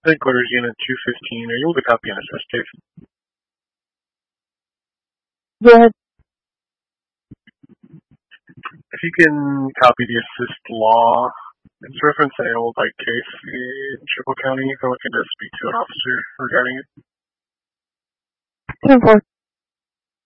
Headquarters Unit 215. Are you able to copy an assist case? Go ahead. If you can copy the assist law, it's referenced an old bike case in Chippewa County. If you're looking to speak to an officer regarding it. 10-4.